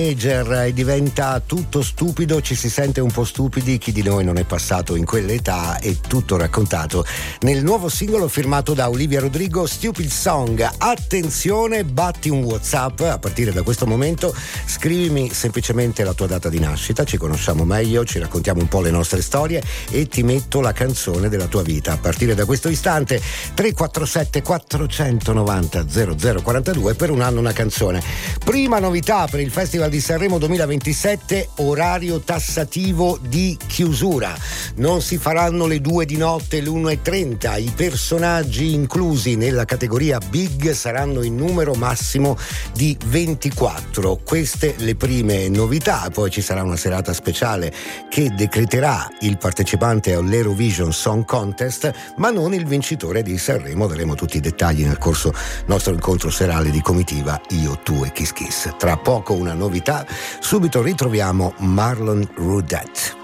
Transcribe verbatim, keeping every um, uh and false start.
E diventa tutto stupido, ci si sente un po' stupidi, chi di noi non è passato in quell'età, è tutto raccontato nel nuovo singolo firmato da Olivia Rodrigo, Stupid Song. Attenzione, batti un WhatsApp a partire da questo momento, scrivimi semplicemente la tua data di nascita, ci conosciamo meglio, ci raccontiamo un po' le nostre storie e ti metto la canzone della tua vita a partire da questo istante. Tre quattro sette quattro nove zero zero zero quattro due per un anno una canzone. Prima novità per il Festival di Sanremo duemilaventisette, orario tassativo di chiusura. Non si faranno le due di notte, le uno e trenta. I personaggi inclusi nella categoria Big saranno in numero massimo di ventiquattro. Queste le prime novità. Poi ci sarà una serata speciale che decreterà il partecipante all'Eurovision Song Contest, ma non il vincitore di Sanremo. Daremo tutti i dettagli nel corso nostro incontro serale di comitiva Io, Tu e Kiss Kiss. Tra poco una novità, subito ritroviamo Marlon Rudet.